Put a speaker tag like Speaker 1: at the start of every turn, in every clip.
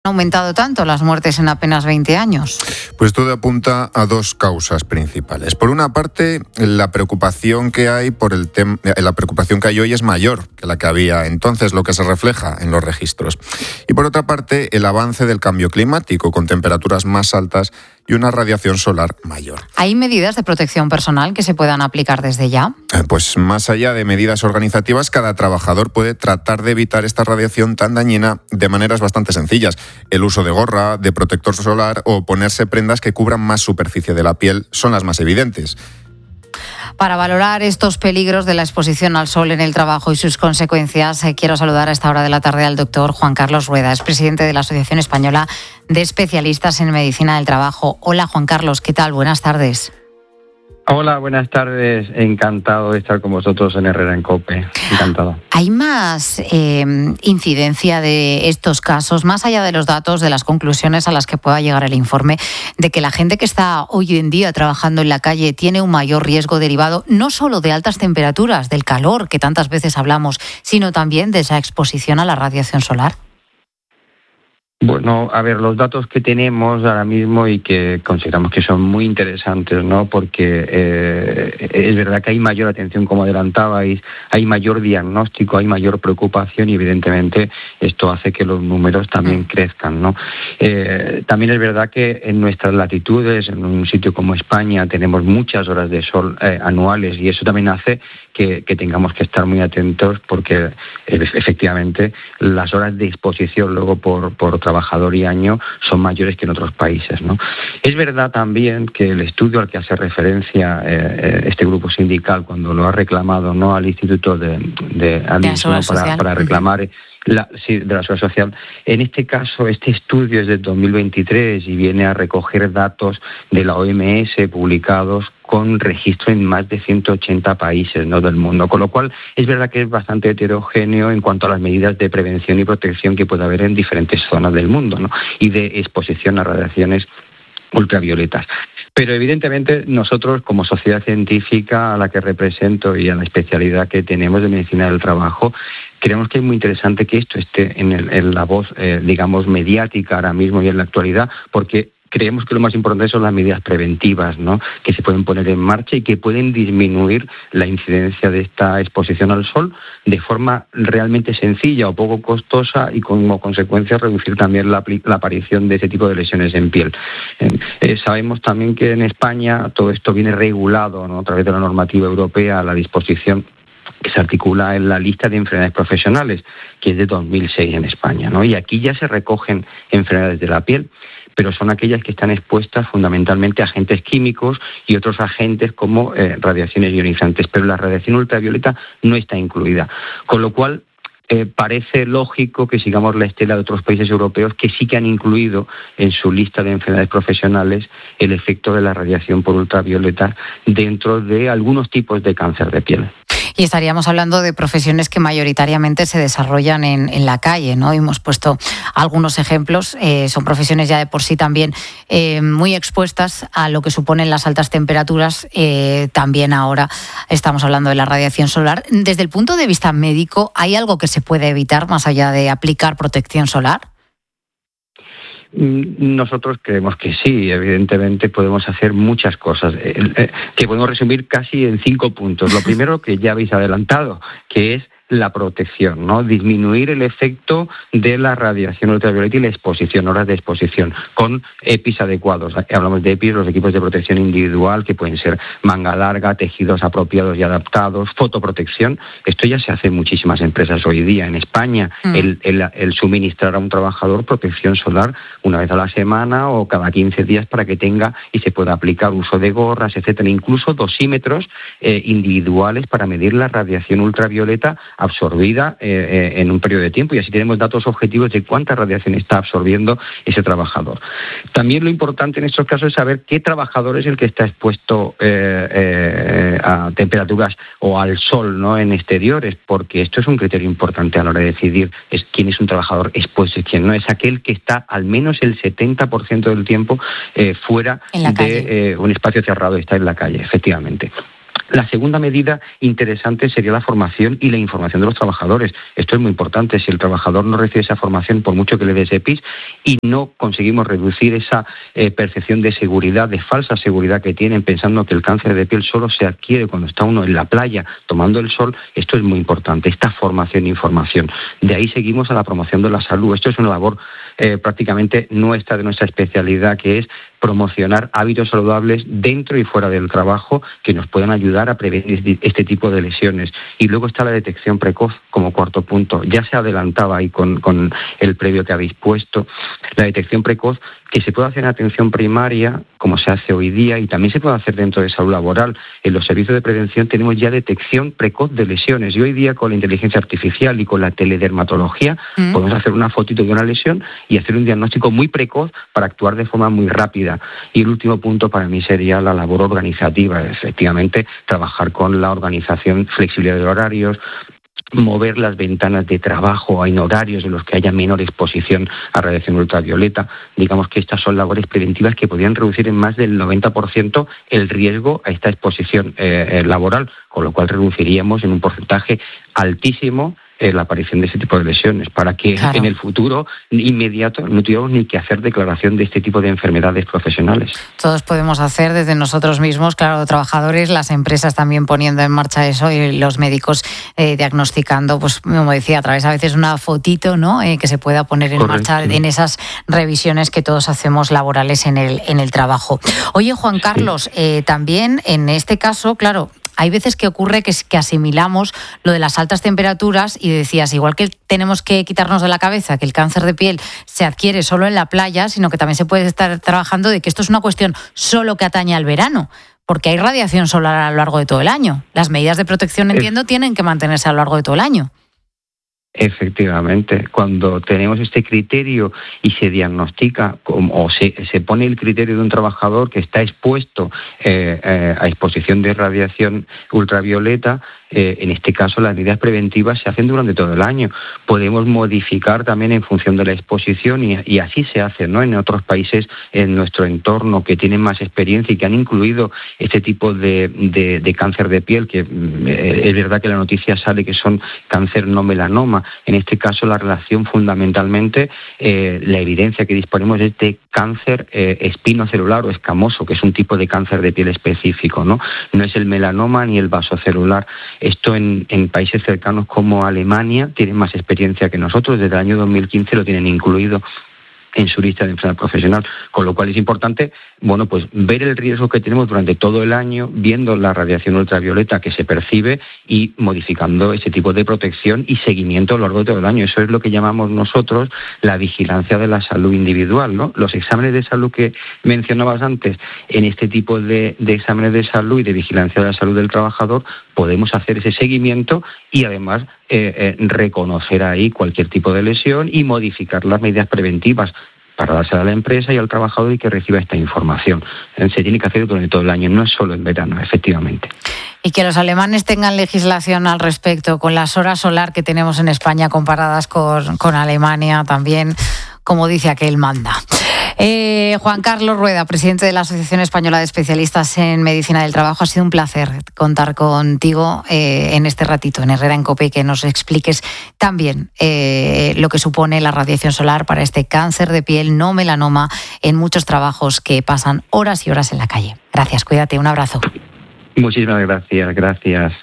Speaker 1: ¿Han aumentado tanto las muertes en apenas 20 años?
Speaker 2: Pues todo apunta a dos causas principales. Por una parte, la preocupación que hay la preocupación que hay hoy es mayor que la que había entonces, lo que se refleja en los registros. Y por otra parte, el avance del cambio climático, con temperaturas más altas y una radiación solar mayor.
Speaker 1: ¿Hay medidas de protección personal que se puedan aplicar desde ya?
Speaker 2: Pues más allá de medidas organizativas, cada trabajador puede tratar de evitar esta radiación tan dañina de maneras bastante sencillas. El uso de gorra, de protector solar o ponerse prendas que cubran más superficie de la piel son las más evidentes.
Speaker 1: Para valorar estos peligros de la exposición al sol en el trabajo y sus consecuencias, quiero saludar a esta hora de la tarde al doctor Juan Carlos Rueda, es presidente de la Asociación Española de Especialistas en Medicina del Trabajo. Hola Juan Carlos, ¿qué tal? Buenas tardes.
Speaker 3: Hola, buenas tardes. Encantado de estar con vosotros en Herrera en COPE. Encantado.
Speaker 1: ¿Hay más incidencia de estos casos, más allá de los datos, de las conclusiones a las que pueda llegar el informe, de que la gente que está hoy en día trabajando en la calle tiene un mayor riesgo derivado no solo de altas temperaturas, del calor que tantas veces hablamos, sino también de esa exposición a la radiación solar?
Speaker 3: Bueno, a ver, los datos que tenemos ahora mismo y que consideramos que son muy interesantes, ¿no? Porque es verdad que hay mayor atención, como adelantabais, hay mayor diagnóstico, hay mayor preocupación y evidentemente esto hace que los números también crezcan, ¿no? También es verdad que en nuestras latitudes, en un sitio como España, tenemos muchas horas de sol anuales y eso también hace que tengamos que estar muy atentos porque efectivamente las horas de exposición luego por trabajador y año son mayores que en otros países, ¿no? Es verdad también que el estudio al que hace referencia este grupo sindical cuando lo ha reclamado, ¿no?, al Instituto de Admisión para reclamar de la Seguridad Social. En este caso, este estudio es de 2023 y viene a recoger datos de la OMS publicados con registro en más de 180 países, ¿no?, del mundo. Con lo cual, es verdad que es bastante heterogéneo en cuanto a las medidas de prevención y protección que puede haber en diferentes zonas del mundo, ¿no?, y de exposición a radiaciones ultravioletas. Pero evidentemente nosotros, como sociedad científica a la que represento y a la especialidad que tenemos de medicina del trabajo, creemos que es muy interesante que esto esté en la voz, digamos, mediática ahora mismo y en la actualidad, porque creemos que lo más importante son las medidas preventivas, ¿no?, que se pueden poner en marcha y que pueden disminuir la incidencia de esta exposición al sol de forma realmente sencilla o poco costosa y como consecuencia reducir también la aparición de ese tipo de lesiones en piel. Sabemos también que en España todo esto viene regulado, ¿no?, a través de la normativa europea, la disposición que se articula en la lista de enfermedades profesionales, que es de 2006 en España, ¿no? Y aquí ya se recogen enfermedades de la piel, pero son aquellas que están expuestas fundamentalmente a agentes químicos y otros agentes como radiaciones ionizantes, pero la radiación ultravioleta no está incluida. Con lo cual, parece lógico que sigamos la estela de otros países europeos que sí que han incluido en su lista de enfermedades profesionales el efecto de la radiación por ultravioleta dentro de algunos tipos de cáncer de piel.
Speaker 1: Y estaríamos hablando de profesiones que mayoritariamente se desarrollan en la calle, ¿no? Hemos puesto algunos ejemplos. Son profesiones ya de por sí también muy expuestas a lo que suponen las altas temperaturas. También ahora estamos hablando de la radiación solar. Desde el punto de vista médico, ¿hay algo que se puede evitar más allá de aplicar protección solar?
Speaker 3: Nosotros creemos que sí, evidentemente podemos hacer muchas cosas, que podemos resumir casi en 5 puntos. Lo primero, que ya habéis adelantado, que es la protección, ¿no? Disminuir el efecto de la radiación ultravioleta y la exposición, horas de exposición, con EPIs adecuados. Hablamos de EPIs, los equipos de protección individual, que pueden ser manga larga, tejidos apropiados y adaptados, fotoprotección. Esto ya se hace en muchísimas empresas hoy día. En España, el suministrar a un trabajador protección solar una vez a la semana o cada 15 días para que tenga y se pueda aplicar uso de gorras, etcétera. Incluso dosímetros individuales para medir la radiación ultravioleta absorbida en un periodo de tiempo, y así tenemos datos objetivos de cuánta radiación está absorbiendo ese trabajador. También lo importante en estos casos es saber qué trabajador es el que está expuesto a temperaturas o al sol, ¿no?, en exteriores, porque esto es un criterio importante a la hora de decidir quién es un trabajador expuesto y quién no. Es aquel que está al menos el 70% del tiempo fuera de un espacio cerrado, está en la calle, efectivamente. La segunda medida interesante sería la formación y la información de los trabajadores. Esto es muy importante. Si el trabajador no recibe esa formación, por mucho que le des EPIs, y no conseguimos reducir esa percepción de seguridad, de falsa seguridad que tienen, pensando que el cáncer de piel solo se adquiere cuando está uno en la playa tomando el sol, esto es muy importante, esta formación e información. De ahí seguimos a la promoción de la salud. Esto es una labor prácticamente de nuestra especialidad, que es promocionar hábitos saludables dentro y fuera del trabajo que nos puedan ayudar a prevenir este tipo de lesiones. Y luego está la detección precoz como cuarto punto. Ya se adelantaba ahí con el previo que habéis puesto. La detección precoz, que se puede hacer en atención primaria, como se hace hoy día, y también se puede hacer dentro de salud laboral. En los servicios de prevención tenemos ya detección precoz de lesiones. Y hoy día, con la inteligencia artificial y con la teledermatología, podemos hacer una fotito de una lesión y hacer un diagnóstico muy precoz para actuar de forma muy rápida. Y el último punto para mí sería la labor organizativa. Efectivamente, trabajar con la organización, flexibilidad de horarios, mover las ventanas de trabajo en horarios en los que haya menor exposición a radiación ultravioleta. Digamos que estas son labores preventivas que podrían reducir en más del 90% el riesgo a esta exposición laboral, con lo cual reduciríamos en un porcentaje altísimo la aparición de ese tipo de lesiones, para que en el futuro inmediato no tuviéramos ni que hacer declaración de este tipo de enfermedades profesionales.
Speaker 1: Todos podemos hacer desde nosotros mismos, claro, trabajadores, las empresas también poniendo en marcha eso y los médicos diagnosticando, pues como decía, a través a veces una fotito, ¿no? Que se pueda poner en marcha en esas revisiones que todos hacemos laborales en el trabajo. Oye, Juan Carlos, también en este caso, claro, hay veces que ocurre que asimilamos lo de las altas temperaturas y decías, igual que tenemos que quitarnos de la cabeza que el cáncer de piel se adquiere solo en la playa, sino que también se puede estar trabajando de que esto es una cuestión solo que atañe al verano, porque hay radiación solar a lo largo de todo el año. Las medidas de protección, entiendo, tienen que mantenerse a lo largo de todo el año.
Speaker 3: Efectivamente, cuando tenemos este criterio y se diagnostica o se pone el criterio de un trabajador que está expuesto a exposición de radiación ultravioleta, en este caso las medidas preventivas se hacen durante todo el año. Podemos modificar también en función de la exposición y así se hace, ¿no? En otros países en nuestro entorno que tienen más experiencia y que han incluido este tipo de cáncer de piel, que es verdad que la noticia sale que son cáncer no melanoma. En este caso la relación fundamentalmente, la evidencia que disponemos es de cáncer espinocelular o escamoso, que es un tipo de cáncer de piel específico, ¿no? No es el melanoma ni el vasocelular. Esto en países cercanos como Alemania tienen más experiencia que nosotros. Desde el año 2015 lo tienen incluido en su lista de enfermedad profesional, con lo cual es importante, bueno, pues ver el riesgo que tenemos durante todo el año, viendo la radiación ultravioleta que se percibe y modificando ese tipo de protección y seguimiento a lo largo de todo el año. Eso es lo que llamamos nosotros la vigilancia de la salud individual, ¿no? Los exámenes de salud que mencionabas antes, en este tipo de exámenes de salud y de vigilancia de la salud del trabajador, podemos hacer ese seguimiento y además reconocer ahí cualquier tipo de lesión y modificar las medidas preventivas para dársela a la empresa y al trabajador y que reciba esta información. Se tiene que hacer durante todo el año, no es solo en verano, efectivamente.
Speaker 1: Y que los alemanes tengan legislación al respecto, con las horas solar que tenemos en España comparadas con Alemania también, como dice aquel manda. Juan Carlos Rueda, presidente de la Asociación Española de Especialistas en Medicina del Trabajo, ha sido un placer contar contigo en este ratito en Herrera en COPE y que nos expliques también lo que supone la radiación solar para este cáncer de piel no melanoma en muchos trabajos que pasan horas y horas en la calle. Gracias, cuídate, un abrazo.
Speaker 3: Muchísimas gracias.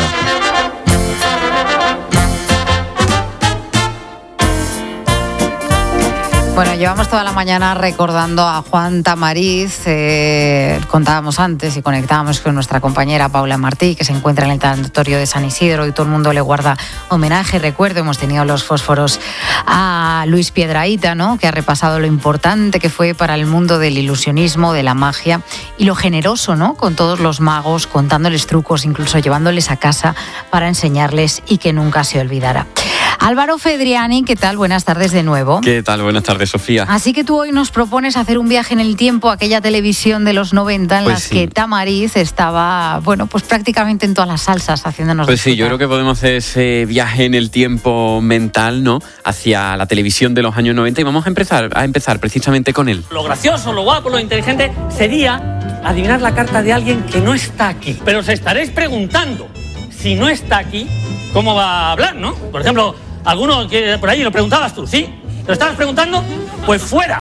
Speaker 1: Bueno, llevamos toda la mañana recordando a Juan Tamariz. Contábamos antes y conectábamos con nuestra compañera Paula Martí, que se encuentra en el tanatorio de San Isidro y todo el mundo le guarda homenaje. Recuerdo, hemos tenido los fósforos a Luis Piedrahita, ¿no? Que ha repasado lo importante que fue para el mundo del ilusionismo, de la magia y lo generoso, ¿no? Con todos los magos, contándoles trucos, incluso llevándoles a casa para enseñarles y que nunca se olvidara. Álvaro Fedriani, ¿qué tal? Buenas tardes de nuevo.
Speaker 4: ¿Qué tal? Buenas tardes, Sofía.
Speaker 1: Así que tú hoy nos propones hacer un viaje en el tiempo a aquella televisión de los 90 en las que Tamariz estaba, bueno, pues prácticamente en todas las salsas haciéndonos
Speaker 4: Pues
Speaker 1: disfrutar.
Speaker 4: sí, yo creo que podemos hacer ese viaje en el tiempo mental, ¿no? Hacia la televisión de los años 90 y vamos a empezar precisamente con él.
Speaker 5: Lo gracioso, lo guapo, lo inteligente sería adivinar la carta de alguien que no está aquí. Pero os estaréis preguntando, si no está aquí, ¿cómo va a hablar, no? Por ejemplo, alguno que por ahí lo preguntabas tú, ¿sí? ¿Lo estabas preguntando? Pues fuera.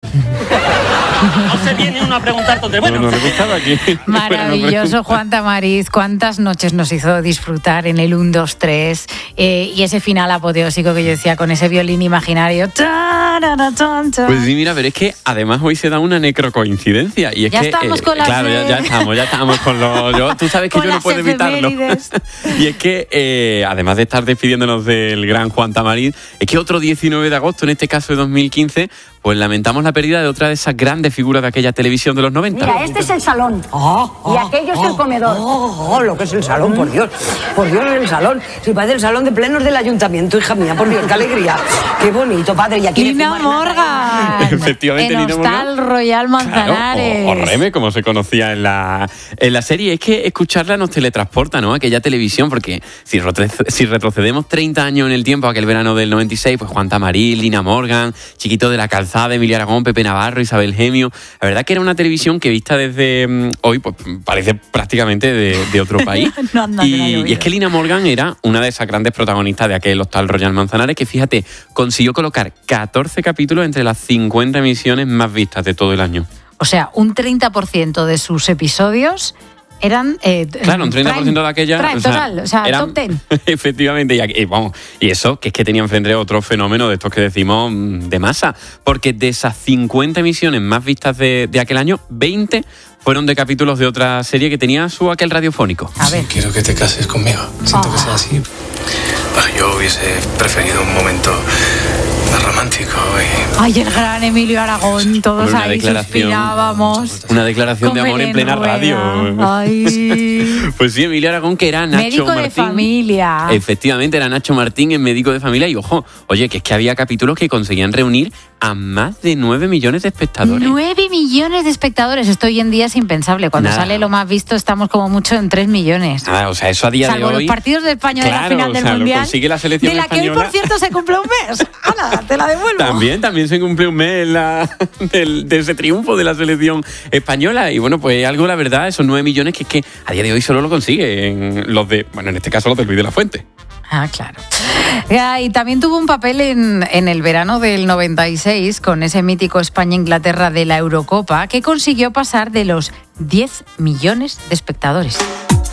Speaker 5: No se viene uno a preguntar tonterías. Bueno,
Speaker 4: no le gustaba aquí.
Speaker 1: Maravilloso, Juan Tamariz. Cuántas noches nos hizo disfrutar en el 1, 2, 3 y ese final apoteósico que yo decía con ese violín imaginario.
Speaker 4: Pues sí, mira, pero es que además hoy se da una necrocoincidencia. Y es
Speaker 1: ya
Speaker 4: que,
Speaker 1: estamos con las...
Speaker 4: Claro, ya estamos con los... Tú sabes que yo no puedo evitarlo. Y es que, además de estar despidiéndonos del gran Juan Tamariz, es que otro 19 de agosto, en este caso de 2015, pues lamentamos la pérdida de otra de esas grandes figuras de aquella televisión de los 90.
Speaker 6: Mira, este es el salón y aquello es el comedor.
Speaker 7: Lo que es el salón, por Dios el salón. Si parece el salón de plenos del ayuntamiento, hija mía, por Dios, qué alegría. Qué bonito, padre. Y aquí
Speaker 1: Lina Morgan.
Speaker 4: Efectivamente,
Speaker 1: en
Speaker 4: Lina Morgan.
Speaker 1: Hostal Royal Manzanares.
Speaker 4: Claro, o Reme, como se conocía en la serie. Es que escucharla nos teletransporta, ¿no? Aquella televisión, porque si retrocedemos 30 años en el tiempo, aquel verano del 96, pues Juan Tamariz, Lina Morgan, Chiquito de la Calzada, Emilia Aragón, Pepe Navarro, Isabel Gemio. La verdad que era una televisión que vista desde hoy, pues parece prácticamente de otro país. Y es que Lina Morgan era una de esas grandes protagonistas de aquel Hostal Royal Manzanares que, fíjate, consiguió colocar 14 capítulos entre las 50 emisiones más vistas de todo el año.
Speaker 1: O sea, un 30% de sus episodios eran...
Speaker 4: claro, un 30% de aquella...
Speaker 1: Total, top 10.
Speaker 4: Efectivamente, y eso, que es que tenía enfrente otro fenómeno de estos que decimos de masa, porque de esas 50 emisiones más vistas de aquel año, 20 fueron de capítulos de otra serie que tenía aquel radiofónico.
Speaker 1: A ver.
Speaker 8: Quiero que te cases conmigo. Siento que sea así. Bueno, yo hubiese preferido un momento más romántico y...
Speaker 1: Ay, el gran Emilio Aragón, todos ahí suspirábamos.
Speaker 4: Una declaración de amor en plena radio.
Speaker 1: Ay.
Speaker 4: Pues sí, Emilio Aragón, que era Nacho
Speaker 1: Médico
Speaker 4: Martín.
Speaker 1: de familia.
Speaker 4: Efectivamente, era Nacho Martín en Médico de Familia. Y ojo, oye, que es que había capítulos que conseguían reunir a más de 9 millones de espectadores.
Speaker 1: 9 millones de espectadores. Esto hoy en día es impensable. Cuando sale lo más visto estamos como mucho en 3 millones.
Speaker 4: O sea, eso a día
Speaker 1: Salvo
Speaker 4: de hoy...
Speaker 1: los partidos de España de la final del Mundial.
Speaker 4: Lo consigue la selección
Speaker 1: de la
Speaker 4: española.
Speaker 1: Que hoy, por cierto, se cumple un mes. ¡Hala, te la devuelvo!
Speaker 4: También se cumple un mes de ese triunfo de la selección española. Y bueno, pues algo, la verdad, esos 9 millones que es que a día de hoy solo lo consiguen los de... Bueno, en este caso los de Luis de la Fuente.
Speaker 1: Ah, claro. Y también tuvo un papel en el verano del 96 con ese mítico España-Inglaterra de la Eurocopa que consiguió pasar de los 10 millones de espectadores.